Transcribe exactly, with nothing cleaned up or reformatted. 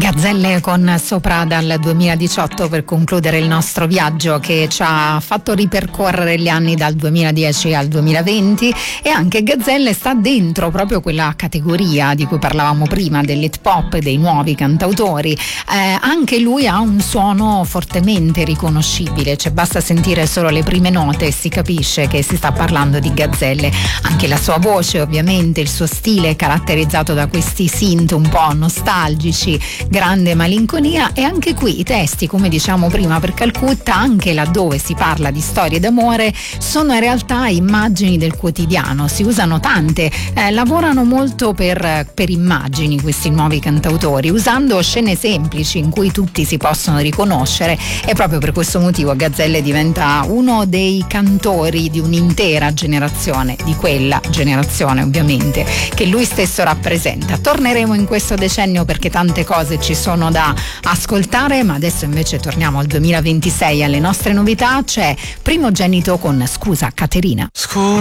Gazzelle con Sopra dal duemiladiciotto per concludere il nostro viaggio che ci ha fatto ripercorrere gli anni dal duemiladieci al duemilaventi, e anche Gazzelle sta dentro proprio quella categoria di cui parlavamo prima, dell'hip hop e dei nuovi cantautori. Eh, anche lui ha un suono fortemente riconoscibile, cioè basta sentire solo le prime note e si capisce che si sta parlando di Gazzelle. Anche la sua voce, ovviamente, il suo stile è caratterizzato da questi synth un po' nostalgici, grande malinconia, e anche qui i testi, come diciamo prima per Calcutta, anche laddove si parla di storie d'amore, sono in realtà immagini del quotidiano, si usano tante, eh, lavorano molto per, per immagini questi nuovi cantautori, usando scene semplici in cui tutti si possono riconoscere, e proprio per questo motivo Gazzelle diventa uno dei cantori di un'intera generazione, di quella generazione ovviamente che lui stesso rappresenta. Torneremo in questo decennio perché tante cose ci sono da ascoltare, ma adesso invece torniamo al duemilaventisei, alle nostre novità. C'è Primogenito con Scusa Caterina. Scusa